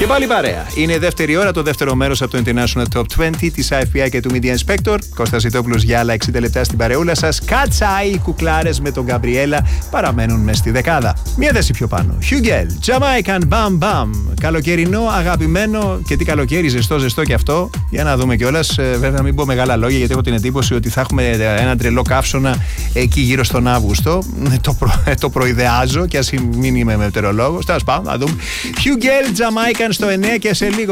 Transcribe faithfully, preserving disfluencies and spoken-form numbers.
Και πάλι παρέα. Είναι η δεύτερη ώρα, το δεύτερο μέρος από το International Top είκοσι της άι εφ πι άι και του Media Inspector. Κώστας Ζητόπουλος για άλλα εξήντα λεπτά στην παρεούλα σας. Κάτσαοι, οι κουκλάρες με τον Γκαμπριέλα παραμένουν μες στη δεκάδα. Μία θέση πιο πάνω. Χιούγκελ, Jamaican Bam Bam. Καλοκαιρινό, αγαπημένο και τι καλοκαίρι, ζεστό, ζεστό και αυτό. Για να δούμε κιόλας. Βέβαια, να μην πω μεγάλα λόγια, γιατί έχω την εντύπωση ότι θα έχουμε ένα τρελό καύσωνα εκεί γύρω στον Αύγουστο. Το, προ, το προειδεάζω και ας μην είμαι μετεωρολόγος. Τέλος πάντων, να δούμε. Χιούγκελ, Jamaican στο εννέα και σε λίγο.